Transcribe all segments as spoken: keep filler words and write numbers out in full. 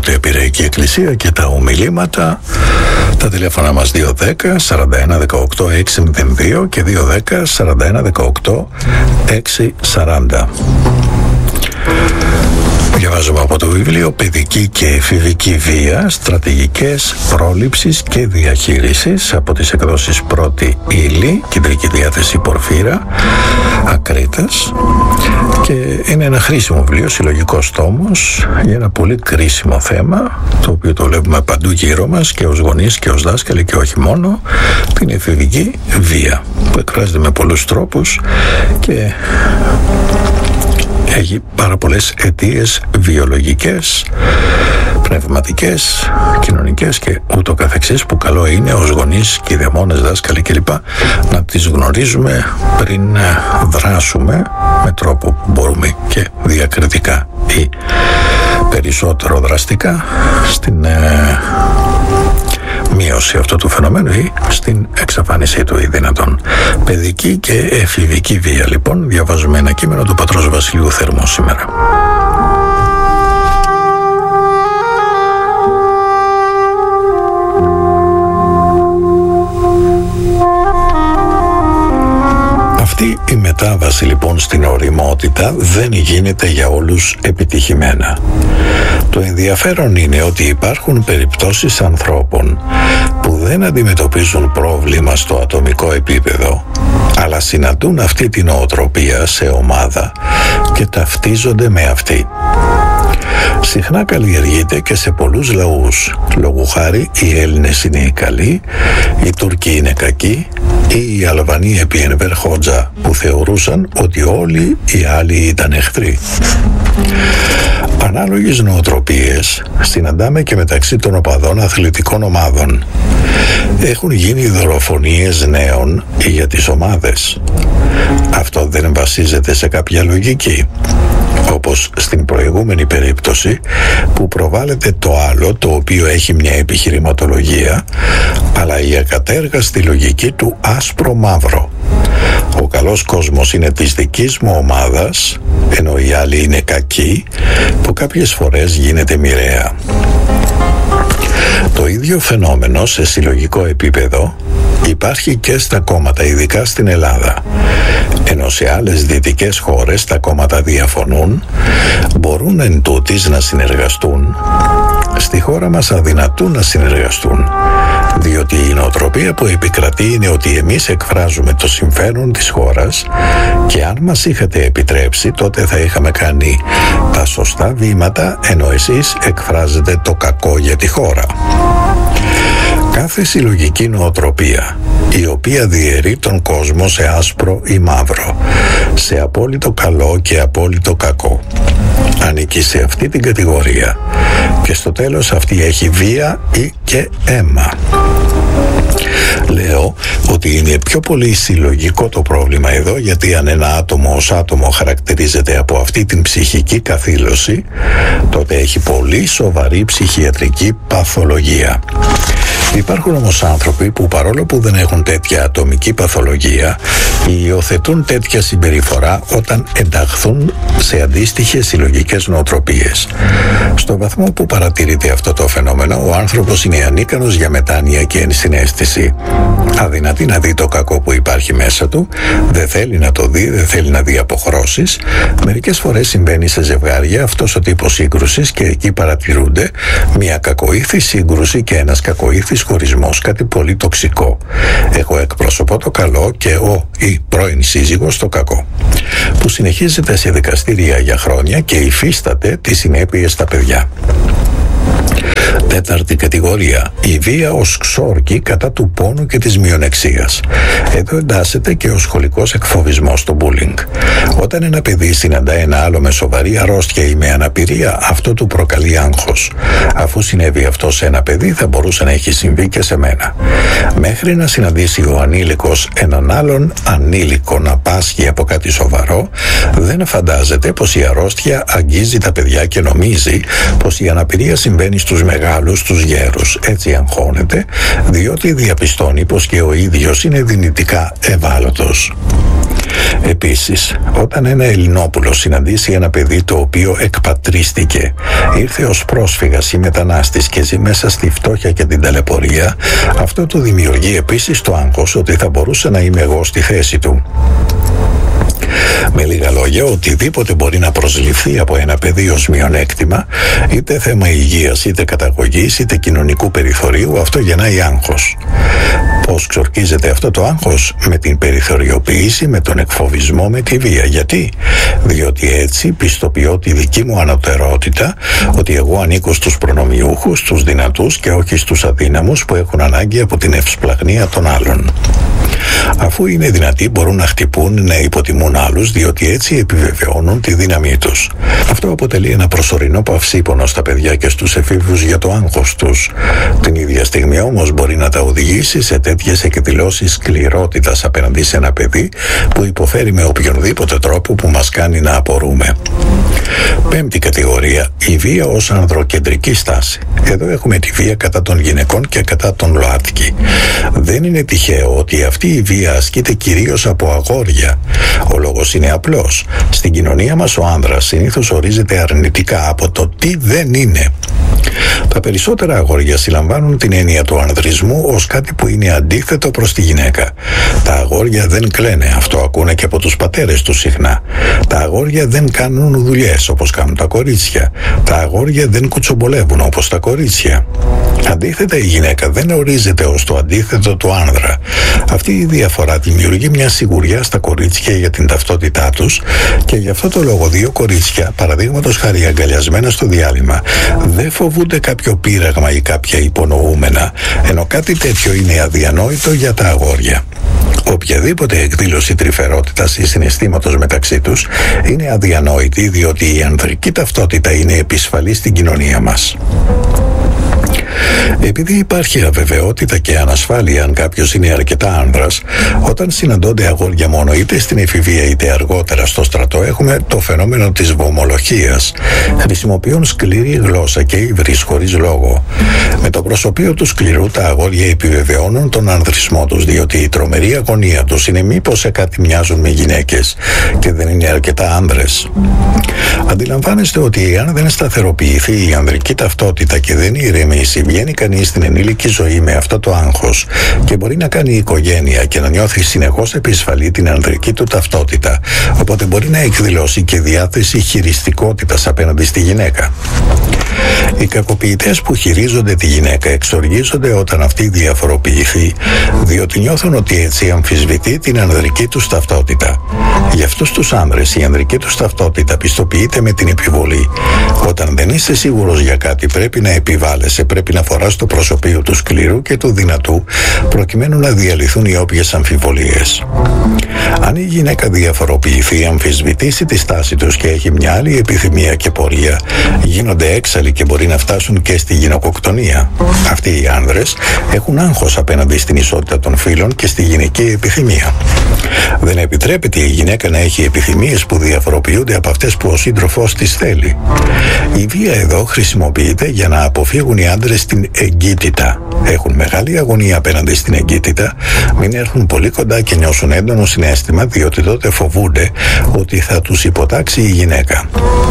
Νότια Πειραϊκή Εκκλησία και τα ομιλήματα. Τα τηλέφωνα μας δύο δέκα σαράντα ένα δεκαοκτώ εξακόσια δύο και δύο δέκα σαράντα ένα δεκαοκτώ εξακόσια σαράντα. Διαβάζουμε από το βιβλίο «Παιδική και εφηβική βία, στρατηγικές πρόληψης και διαχείρισης» από τις εκδόσεις Πρώτη Ύλη, Κεντρική Διάθεση Πορφύρα, Ακρίτας, και είναι ένα χρήσιμο βιβλίο, συλλογικός τόμος, για ένα πολύ κρίσιμο θέμα, το οποίο το βλέπουμε παντού γύρω μας και ως γονείς και ως δάσκαλοι και όχι μόνο, την εφηβική βία, που εκφράζεται με πολλούς τρόπους και έχει πάρα πολλές αιτίες βιολογικές, πνευματικές, κοινωνικές και ούτω καθεξής, που καλό είναι ως γονείς, κηδεμόνες, δάσκαλοι κλπ. Να τις γνωρίζουμε πριν δράσουμε με τρόπο που μπορούμε και διακριτικά ή περισσότερο δραστικά στην ε, μείωση αυτού του φαινομένου ή στην εξαφάνισή του ή δυνατόν. Παιδική και εφηβική βία, λοιπόν, διαβάζουμε ένα κείμενο του πατρός Βασιλείου Θερμού σήμερα. Αυτή η μετάβαση λοιπόν στην ωριμότητα δεν γίνεται για όλους επιτυχημένα. Το ενδιαφέρον είναι ότι υπάρχουν περιπτώσεις ανθρώπων που δεν αντιμετωπίζουν πρόβλημα στο ατομικό επίπεδο, αλλά συναντούν αυτή την νοοτροπία σε ομάδα και ταυτίζονται με αυτή. Συχνά καλλιεργείται και σε πολλούς λαούς. Λόγου χάρη, οι Έλληνες είναι οι καλοί, οι Τούρκοι είναι κακοί ή οι Αλβανοί επί Ενβέρ Χότζα, που θεωρούσαν ότι όλοι οι άλλοι ήταν εχθροί. Ανάλογες νοοτροπίες συναντάμε και μεταξύ των οπαδών αθλητικών ομάδων. Έχουν γίνει δολοφονίες νέων για τις ομάδες. Αυτό δεν βασίζεται σε κάποια λογική, όπως στην προηγούμενη περίπτωση που προβάλλεται το άλλο, το οποίο έχει μια επιχειρηματολογία, αλλά η ακατέργαστη λογική του άσπρο-μαύρο. Ο καλός κόσμος είναι της δικής μου ομάδας, ενώ οι άλλοι είναι κακοί, που κάποιες φορές γίνεται μοιραία. Το ίδιο φαινόμενο σε συλλογικό επίπεδο υπάρχει και στα κόμματα, ειδικά στην Ελλάδα. Ενώ σε άλλες δυτικές χώρες τα κόμματα διαφωνούν, μπορούν εν τούτης να συνεργαστούν. Στη χώρα μας αδυνατούν να συνεργαστούν, διότι η νοοτροπία που επικρατεί είναι ότι εμείς εκφράζουμε το συμφέρον της χώρας και αν μας είχατε επιτρέψει, τότε θα είχαμε κάνει τα σωστά βήματα, ενώ εσείς εκφράζετε το κακό για τη χώρα. Κάθε συλλογική νοοτροπία, η οποία διαιρεί τον κόσμο σε άσπρο ή μαύρο, σε απόλυτο καλό και απόλυτο κακό, ανήκει σε αυτή την κατηγορία και στο τέλος αυτή έχει βία ή και αίμα. Λέω ότι είναι πιο πολύ συλλογικό το πρόβλημα εδώ, γιατί αν ένα άτομο ως άτομο χαρακτηρίζεται από αυτή την ψυχική καθήλωση, τότε έχει πολύ σοβαρή ψυχιατρική παθολογία. Υπάρχουν όμως άνθρωποι που, παρόλο που δεν έχουν τέτοια ατομική παθολογία, υιοθετούν τέτοια συμπεριφορά όταν ενταχθούν σε αντίστοιχες συλλογικές νοοτροπίες. Στο βαθμό που παρατηρείται αυτό το φαινόμενο, ο άνθρωπος είναι ανίκανος για μετάνοια και ενσυναίσθηση. Αδυνατεί να δει το κακό που υπάρχει μέσα του, δεν θέλει να το δει, δεν θέλει να δει αποχρώσεις. Μερικές φορές συμβαίνει σε ζευγάρια αυτός ο τύπος σύγκρουσης και εκεί παρατηρούνται μια κακοήθη σύγκρουση και ένας κακοήθης χωρισμός, κάτι πολύ τοξικό. Εγώ εκπροσωπώ το καλό και ο ή πρώην σύζυγος το κακό, που συνεχίζεται σε δικαστήρια για χρόνια και υφίσταται τις συνέπειες στα παιδιά. Τέταρτη κατηγορία, η βία ως ξόρκι κατά του πόνου και της μειονεξίας. Εδώ εντάσσεται και ο σχολικός εκφοβισμός, το bullying. Όταν ένα παιδί συναντά ένα άλλο με σοβαρή αρρώστια ή με αναπηρία, αυτό του προκαλεί άγχος. Αφού συνέβη αυτό σε ένα παιδί, θα μπορούσε να έχει συμβεί και σε μένα. Μέχρι να συναντήσει ο ανήλικος έναν άλλον ανήλικο να πάσχει από κάτι σοβαρό, δεν φαντάζεται πως η αρρώστια αγγίζει τα παιδιά και νομίζει πως η αναπηρία συμβαίνει στους μεγάλους, στους γέρους. Έτσι αγχώνεται, διότι διαπιστώνει πως και ο ίδιος είναι δυνητικά ευάλωτος. Επίσης, όταν ένα Ελληνόπουλο συναντήσει ένα παιδί το οποίο εκπατρίστηκε, ήρθε ως πρόσφυγας ή μετανάστης και ζει μέσα στη φτώχεια και την ταλαιπωρία, αυτό του δημιουργεί επίσης το άγχος ότι θα μπορούσα να είμαι εγώ στη θέση του. Με λίγα λόγια, οτιδήποτε μπορεί να προσληφθεί από ένα παιδί ως μειονέκτημα, είτε θέμα υγείας, είτε καταγωγής, είτε κοινωνικού περιθωρίου, αυτό γεννάει άγχος. Πώς ξορκίζεται αυτό το άγχος? Με την περιθωριοποίηση, με τον εκφοβισμό, με τη βία. Γιατί? Διότι έτσι πιστοποιώ τη δική μου ανωτερότητα, ότι εγώ ανήκω στους προνομιούχους, στους δυνατούς και όχι στους αδύναμους που έχουν ανάγκη από την ευσπλαγνία των άλλων. Αφού είναι δυνατοί, μπορούν να χτυπούν, να υποτιμούν άλλους, διότι έτσι επιβεβαιώνουν τη δύναμή τους. Αυτό αποτελεί ένα προσωρινό παυσίπονο στα παιδιά και στους εφήβους για το άγχος τους. Την ίδια στιγμή όμως μπορεί να τα οδηγήσει σε τέτοιες εκδηλώσεις σκληρότητας απέναντι σε ένα παιδί που υποφέρει με οποιονδήποτε τρόπο που μας κάνει να απορούμε. Πέμπτη κατηγορία, η βία ως ανδροκεντρική στάση. Εδώ έχουμε τη βία κατά των γυναικών και κατά των ΛΟΑΤΚΙ. Δεν είναι τυχαίο ότι αυτή η βία ασκείται κυρίως από αγόρια. Ο λόγος είναι απλός. Στην κοινωνία μας ο άνδρας συνήθως ορίζεται αρνητικά από το τι δεν είναι. Τα περισσότερα αγόρια συλλαμβάνουν την έννοια του ανδρισμού ως κάτι που είναι αντίθετο προς τη γυναίκα. Τα αγόρια δεν κλαίνε, αυτό ακούνε και από τους πατέρες τους συχνά. Τα αγόρια δεν κάνουν δουλειές όπως κάνουν τα κορίτσια. Τα αγόρια δεν κουτσομπολεύουν όπως τα κορίτσια. Αντίθετα, η γυναίκα δεν ορίζεται ως το αντίθετο του άνδρα. Αυτή η διαφορά δημιουργεί μια σιγουριά στα κορίτσια για την ταυτότητά τους και γι' αυτό το λόγο δύο κορίτσια, παραδείγματος χάρη αγκαλιασμένα στο διάλειμμα, δεν φοβούνται κάποιο πείραγμα ή κάποια υπονοούμενα, ενώ κάτι τέτοιο είναι αδιανόητο για τα αγόρια. Οποιαδήποτε εκδήλωση τρυφερότητας ή συναισθήματος μεταξύ τους είναι αδιανόητη, διότι η ανδρική ταυτότητα είναι επισφαλή στην κοινωνία μας. Επειδή υπάρχει αβεβαιότητα και ανασφάλεια αν κάποιος είναι αρκετά άνδρας, όταν συναντώνται αγόρια μόνο είτε στην εφηβεία είτε αργότερα στο στρατό, έχουμε το φαινόμενο της βομολοχίας. Χρησιμοποιούν σκληρή γλώσσα και ύβρις χωρίς λόγο. Με το προσωπείο του σκληρού, τα αγόρια επιβεβαιώνουν τον ανδρισμό τους, διότι η τρομερή αγωνία τους είναι μήπως σε κάτι μοιάζουν με γυναίκες και δεν είναι αρκετά άνδρες. Αντιλαμβάνεστε ότι αν δεν σταθεροποιηθεί η ανδρική ταυτότητα και δεν ηρεμήσει, βγαίνει κανείς στην ενήλικη ζωή με αυτό το άγχος και μπορεί να κάνει οικογένεια και να νιώθει συνεχώς επισφαλή την ανδρική του ταυτότητα, οπότε μπορεί να εκδηλώσει και διάθεση χειριστικότητας απέναντι στη γυναίκα. Οι κακοποιητές που χειρίζονται τη γυναίκα εξοργίζονται όταν αυτή διαφοροποιηθεί, διότι νιώθουν ότι έτσι αμφισβητεί την ανδρική τους ταυτότητα. Για αυτούς τους άνδρες η ανδρική τους ταυτότητα πιστοποιείται με την επιβολή. Όταν δεν είσαι σίγουρος για κάτι, πρέπει να επιβάλλεσαι, πρέπει να φοράς το προσωπείο του σκληρού και του δυνατού, προκειμένου να διαλυθούν οι όποιες αμφιβολίες. Αν η γυναίκα διαφοροποιηθεί, αμφισβητήσει τη στάση τους και έχει μια άλλη επιθυμία και πορεία, γίνονται έξαλλοι και μπορεί να φτάσουν και στη γυναικοκτονία. Αυτοί οι άνδρες έχουν άγχος απέναντι στην ισότητα των φύλων και στη γυναική επιθυμία. Δεν επιτρέπεται η γυναίκα να έχει επιθυμίες που διαφοροποιούνται από αυτές που ο σύντροφός της θέλει. Η βία εδώ χρησιμοποιείται για να αποφύγουν οι άντρες την εγκύτητα. Έχουν μεγάλη αγωνία απέναντι στην εγκύτητα, μην έρθουν πολύ κοντά και νιώσουν έντονο συναίσθημα, διότι τότε φοβούνται ότι θα τους υποτάξει η γυναίκα.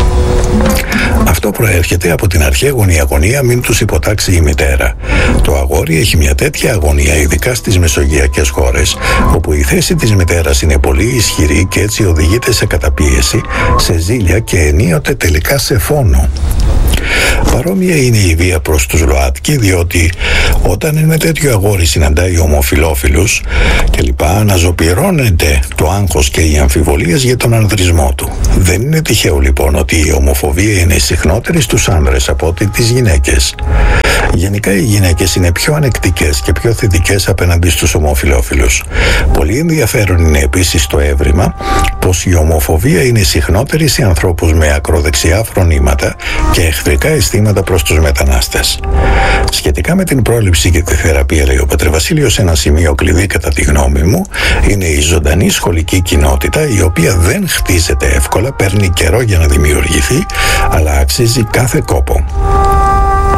Αυτό προέρχεται από την αρχαίγονη αγωνία μην τους υποτάξει η μητέρα. Το αγόρι έχει μια τέτοια αγωνία, ειδικά στις μεσογειακές χώρες, όπου η θέση της μητέρας είναι πολύ ισχυρή και έτσι οδηγείται σε καταπίεση, σε ζήλια και ενίοτε τελικά σε φόνο. Παρόμοια είναι η βία προς τους ΛΟΑΤΚΙ, διότι όταν ένα τέτοιο αγόρι συναντάει ομοφυλόφιλους και λοιπά, αναζωπυρώνεται το άγχος και οι αμφιβολίες για τον ανδρισμό του. Δεν είναι τυχαίο λοιπόν ότι η ομοφοβία είναι συχνότερη στους άνδρες από ότι τις γυναίκες. Γενικά οι γυναίκες είναι πιο ανεκτικές και πιο θετικές απέναντι στους ομοφυλόφιλους. Πολύ ενδιαφέρον είναι επίσης το έβριμα πως η ομοφοβία είναι συχνότερη σε ανθρώπους με ακροδεξιά φρονήματα και εχθρικά αισθήματα προς τους μετανάστες. Σχετικά με την πρόληψη και τη θεραπεία, λέει ο Πατρεβασίλειος, ένα σημείο κλειδί κατά τη γνώμη μου είναι η ζωντανή σχολική κοινότητα, η οποία δεν χτίζεται εύκολα, παίρνει καιρό για να δημιουργηθεί, αλλά αξίζει κάθε κόπο.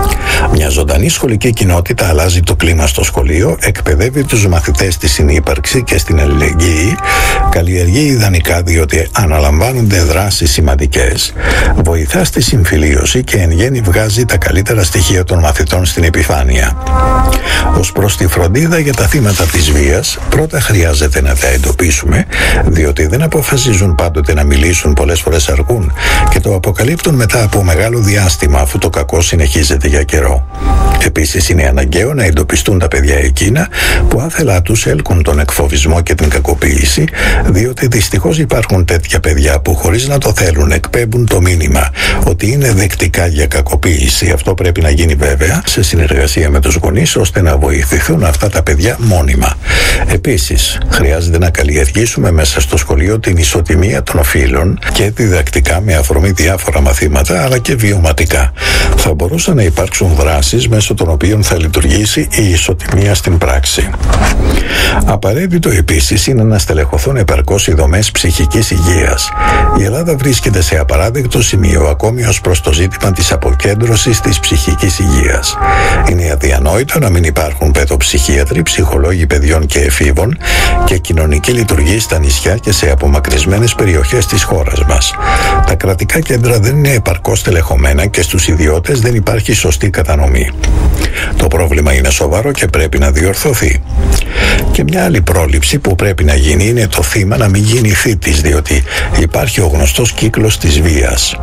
Μια ζωντανή σχολική κοινότητα αλλάζει το κλίμα στο σχολείο, εκπαιδεύει τους μαθητές στη συνύπαρξη και στην αλληλεγγύη, καλλιεργεί ιδανικά διότι αναλαμβάνονται δράσεις σημαντικές, βοηθά στη συμφιλίωση και εν γέννη βγάζει τα καλύτερα στοιχεία των μαθητών στην επιφάνεια. Ως προς τη φροντίδα για τα θύματα της βίας, πρώτα χρειάζεται να τα εντοπίσουμε, διότι δεν αποφασίζουν πάντοτε να μιλήσουν, πολλές φορές αργούν και το αποκαλύπτουν μετά από μεγάλο διάστημα, αφού το κακό συνεχίζεται για καιρό. Επίσης, είναι αναγκαίο να εντοπιστούν τα παιδιά εκείνα που άθελά τους έλκουν τον εκφοβισμό και την κακοποίηση, διότι δυστυχώς υπάρχουν τέτοια παιδιά που χωρίς να το θέλουν εκπέμπουν το μήνυμα ότι είναι δεκτικά για κακοποίηση. Αυτό πρέπει να γίνει βέβαια σε συνεργασία με τους γονείς, ώστε να βοηθηθούν αυτά τα παιδιά μόνιμα. Επίσης, χρειάζεται να καλλιεργήσουμε μέσα στο σχολείο την ισοτιμία των φύλων και διδακτικά με αφορμή διάφορα μαθήματα, αλλά και βιωματικά. Θα μπορούσαν να υπάρξουν δράσεις μέσω των οποίων θα λειτουργήσει η ισοτιμία στην πράξη. Απαραίτητο επίσης είναι να στελεχωθούν επαρκώς οι δομές ψυχικής υγείας. Η Ελλάδα βρίσκεται σε απαράδεκτο σημείο ακόμη ως προς το ζήτημα της αποκέντρωσης της ψυχικής υγείας. Είναι αδιανόητο να μην υπάρχουν παιδοψυχίατροι, ψυχολόγοι παιδιών και εφήβων και κοινωνική λειτουργή στα νησιά και σε απομακρυσμένες περιοχές της χώρας μας. Τα κρατικά κέντρα δεν είναι επαρκώς στελεχωμένα και στους ιδιώτες δεν υπάρχει σωστή κατανομή. Το πρόβλημα είναι σοβαρό και πρέπει να διορθωθεί. Και μια άλλη πρόληψη που πρέπει να γίνει είναι το θύμα να μην γίνει θήτης, διότι υπάρχει ο γνωστός κύκλος της βίας.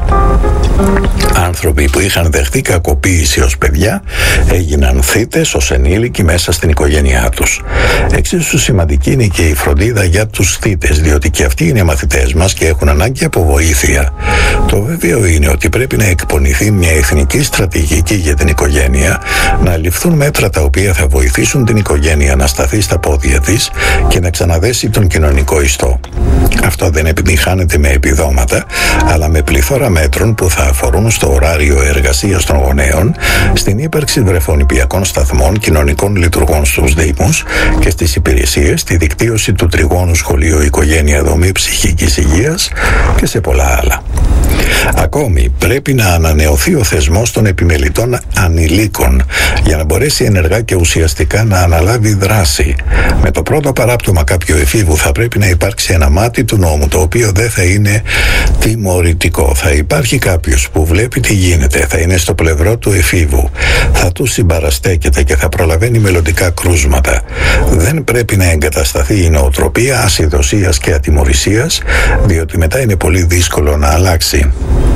Άνθρωποι που είχαν δεχτεί κακοποίηση ως παιδιά έγιναν θύτες ως ενήλικοι μέσα στην οικογένειά τους. Εξίσου σημαντική είναι και η φροντίδα για τους θύτες, διότι και αυτοί είναι μαθητές μας και έχουν ανάγκη από βοήθεια. Το βέβαιο είναι ότι πρέπει να εκπονηθεί μια εθνική στρατηγική για την οικογένεια, να ληφθούν μέτρα τα οποία θα βοηθήσουν την οικογένεια να σταθεί στα πόδια της και να ξαναδέσει τον κοινωνικό ιστό. Αυτό δεν επιτυγχάνεται με επιδόματα, αλλά με πληθώρα μέτρων που θα αφορούν στο ωράριο εργασίας των γονέων, στην ύπαρξη βρεφονηπιακών σταθμών, κοινωνικών λειτουργών στους δήμους και στις υπηρεσίες, τη δικτύωση του τριγώνου σχολείο, οικογένεια, δομή ψυχικής υγείας και σε πολλά άλλα. Ακόμη, πρέπει να ανανεωθεί ο θεσμός των επιμελητών ανηλίκων για να μπορέσει ενεργά και ουσιαστικά να αναλάβει δράση. Με το πρώτο παράπτωμα κάποιου εφήβου θα πρέπει να υπάρξει ένα μάτι του νόμου, το οποίο δεν θα είναι τιμωρητικό. Θα υπάρχει κάποιος που βλέπει τι γίνεται, θα είναι στο πλευρό του εφήβου, θα του συμπαραστέκεται και θα προλαβαίνει μελλοντικά κρούσματα. Δεν πρέπει να εγκατασταθεί η νοοτροπία ασυδοσίας και ατιμωρησίας, διότι μετά είναι πολύ δύσκολο να αλλάξει.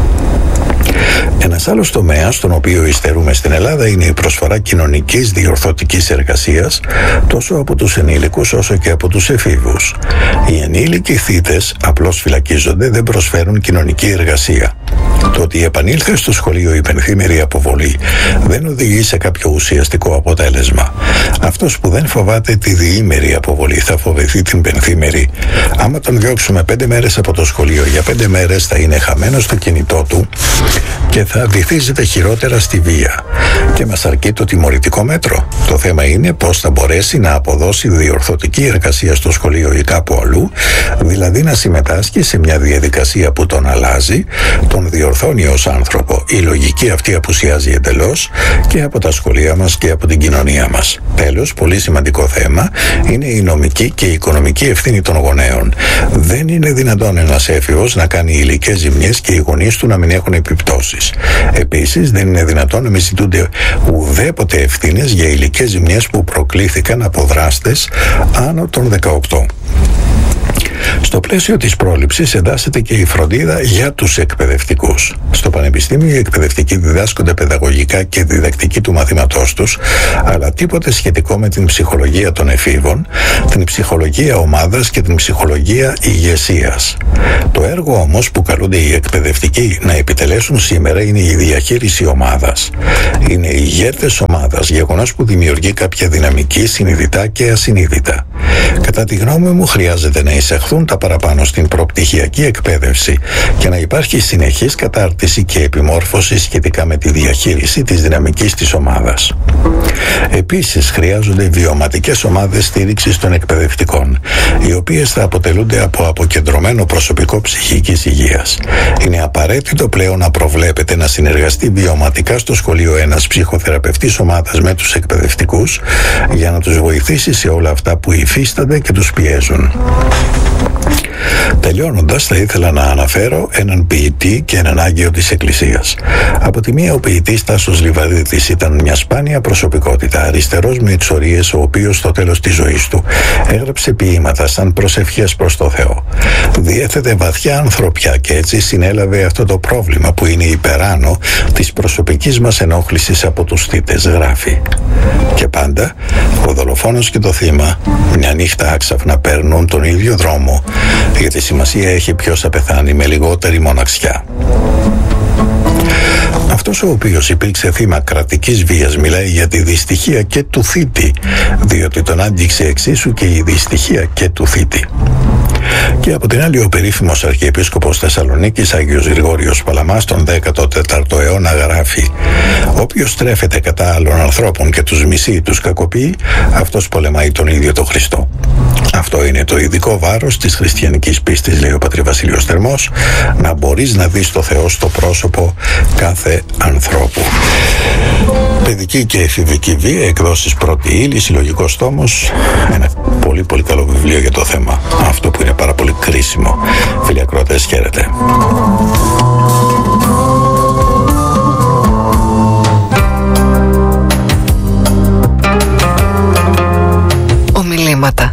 Ένας άλλος τομέας στον οποίο υστερούμε στην Ελλάδα είναι η προσφορά κοινωνικής διορθωτικής εργασίας τόσο από τους ενήλικους όσο και από τους εφήβους. Οι ενήλικοι θύτες απλώς φυλακίζονται, δεν προσφέρουν κοινωνική εργασία. Το ότι επανήλθε στο σχολείο η πενθήμερη αποβολή δεν οδηγεί σε κάποιο ουσιαστικό αποτέλεσμα. Αυτός που δεν φοβάται τη διήμερη αποβολή θα φοβηθεί την πενθήμερη. Άμα τον διώξουμε πέντε μέρες από το σχολείο, για πέντε μέρες θα είναι χαμένο στο κινητό του και θα βυθίζεται χειρότερα στη βία. Και μας αρκεί το τιμωρητικό μέτρο. Το θέμα είναι πώς θα μπορέσει να αποδώσει διορθωτική εργασία στο σχολείο ή κάπου αλλού, δηλαδή να συμμετάσχει σε μια διαδικασία που τον αλλάζει, τον διορθώνει ως άνθρωπο. Η λογική αυτή απουσιάζει εντελώς και από τα σχολεία μας και από την κοινωνία μας. Τέλος, πολύ σημαντικό θέμα είναι η νομική και η οικονομική ευθύνη των γονέων. Δεν είναι δυνατόν ένας έφηβος να κάνει υλικές ζημιές και οι γονείς του να μην έχουν επιπτώσεις. Επίσης, δεν είναι δυνατόν να μην ζητούνται ουδέποτε ευθύνες για υλικές ζημιές που προκλήθηκαν από δράστες άνω των δεκαοκτώ. Στο πλαίσιο της πρόληψης εντάσσεται και η φροντίδα για τους εκπαιδευτικούς. Στο Πανεπιστήμιο οι εκπαιδευτικοί διδάσκονται παιδαγωγικά και διδακτική του μαθήματός τους, αλλά τίποτε σχετικό με την ψυχολογία των εφήβων, την ψυχολογία ομάδας και την ψυχολογία ηγεσίας. Το έργο όμως που καλούνται οι εκπαιδευτικοί να επιτελέσουν σήμερα είναι η διαχείριση ομάδας. Είναι ηγέτες ομάδας, γεγονός που δημιουργεί κάποια δυναμική συνειδητά και ασυνείδητα. Κατά τη γνώμη μου, χρειάζεται να εισαχθούν τα παραπάνω στην προπτυχιακή εκπαίδευση και να υπάρχει συνεχής κατάρτιση και επιμόρφωση σχετικά με τη διαχείριση της δυναμικής της ομάδας. Επίσης, χρειάζονται βιωματικές ομάδες στήριξης των εκπαιδευτικών, οι οποίες θα αποτελούνται από αποκεντρωμένο προσωπικό ψυχικής υγείας. Είναι απαραίτητο πλέον να προβλέπεται να συνεργαστεί βιωματικά στο σχολείο ένας ψυχοθεραπευτής ομάδας με τους εκπαιδευτικούς για να τους βοηθήσει σε όλα αυτά που υφίστανται και τους πιέζουν. Τελειώνοντας, θα ήθελα να αναφέρω έναν ποιητή και έναν άγγιο της Εκκλησίας. Από τη μία, ο ποιητής Τάσος Λιβαδίτης ήταν μια σπάνια προσωπικότητα, αριστερός με εξορίες, ο οποίος στο τέλος της ζωής του έγραψε ποίηματα σαν προσευχές προς το Θεό. Διέθετε βαθιά ανθρωπιά και έτσι συνέλαβε αυτό το πρόβλημα που είναι υπεράνω της προσωπικής μας ενόχλησης από τους θύτες, γράφει. Και πάντα, ο δολοφόνος και το θύμα μια νύχτα άξαφνα παίρνουν τον ίδιο δρόμο, γιατί σημασία έχει ποιος θα πεθάνει με λιγότερη μοναξιά. Αυτός ο οποίος υπήρξε θύμα κρατικής βίας μιλάει για τη δυστυχία και του θήτη, διότι τον άγγιξε εξίσου και η δυστυχία και του θήτη. Και από την άλλη, ο περίφημος Αρχιεπίσκοπος Θεσσαλονίκης Άγιος Γρηγόριος Παλαμάς τον δέκατο τέταρτο αιώνα γράφει: «Όποιος στρέφεται κατά άλλων ανθρώπων και τους μισεί, τους κακοποιεί, αυτός πολεμάει τον ίδιο τον Χριστό». Αυτό είναι το ειδικό βάρος της χριστιανικής πίστης, λέει ο πατήρ Βασίλειος Θερμός, να μπορείς να δεις το Θεό στο πρόσωπο κάθε ανθρώπου. Παιδική και εφηβική βία, εκδόσεις Πρώτη Ύλη, συλλογικός τόμος, ένα πολύ πολύ καλό βιβλίο για το θέμα αυτό που είναι πάρα πολύ κρίσιμο. Φίλοι ακροατές, χαίρετε. Ομιλήματα.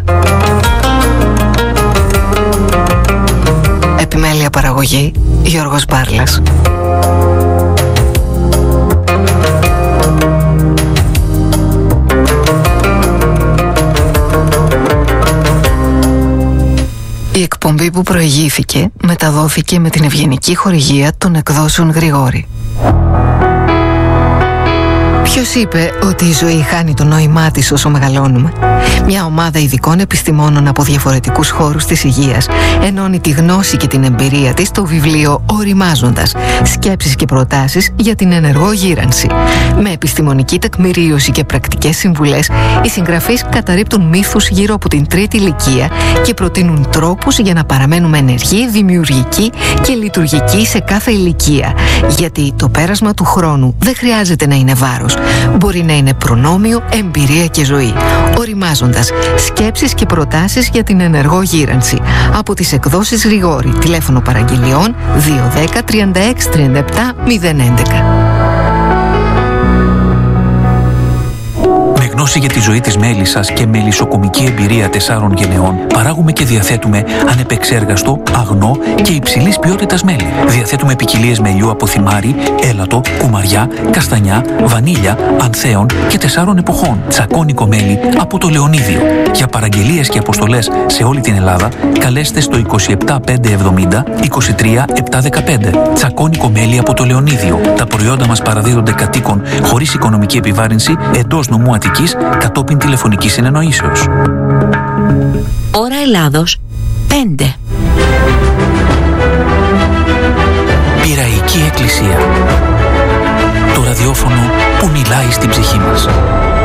Επιμέλεια παραγωγή Γιώργος Μπάρλας. Η εκπομπή που προηγήθηκε μεταδόθηκε με την ευγενική χορηγία των εκδόσεων Γρηγόρη. Ποιος είπε ότι η ζωή χάνει το νόημά της όσο μεγαλώνουμε? Μια ομάδα ειδικών επιστημόνων από διαφορετικούς χώρους της υγείας ενώνει τη γνώση και την εμπειρία της στο βιβλίο «Οριμάζοντας. Σκέψεις και προτάσεις για την ενεργό γύρανση». Με επιστημονική τεκμηρίωση και πρακτικές συμβουλές, οι συγγραφείς καταρρίπτουν μύθους γύρω από την τρίτη ηλικία και προτείνουν τρόπους για να παραμένουμε ενεργοί, δημιουργικοί και λειτουργικοί σε κάθε ηλικία. Γιατί το πέρασμα του χρόνου δεν χρειάζεται να είναι βάρος. Μπορεί να είναι προνόμιο, εμπειρία και ζωή. Οριμάζοντας. Σκέψεις και προτάσεις για την ενεργό γύρανση. Από τις εκδόσεις Γρηγόρη. Τηλέφωνο παραγγελιών δύο ένα μηδέν τρία έξι τρία επτά μηδέν έντεκα. Με γνώση για τη ζωή της μέλισσας και μελισσοκομική εμπειρία τεσσάρων γενεών, παράγουμε και διαθέτουμε ανεπεξέργαστο, αγνό και υψηλής ποιότητας μέλι. Διαθέτουμε ποικιλίες μελιού από θυμάρι, έλατο, κουμαριά, καστανιά, βανίλια, ανθέων και τεσσάρων εποχών. Τσακώνικο μέλι από το Λεωνίδιο. Για παραγγελίες και αποστολές σε όλη την Ελλάδα, καλέστε στο είκοσι επτά πεντακόσια εβδομήντα είκοσι τρία επτακόσια δεκαπέντε. Τσακώνικο μέλι από το Λεωνίδιο. Τα προϊόντα μας παραδίδονται κατοίκων χωρίς οικονομική επιβάρυνση εντός νομού Αττικής κατόπιν τηλεφωνικής συνεννοήσεως. Ώρα Ελλάδος πέντε. Πειραϊκή Εκκλησία. Το ραδιόφωνο που μιλάει στην ψυχή μας.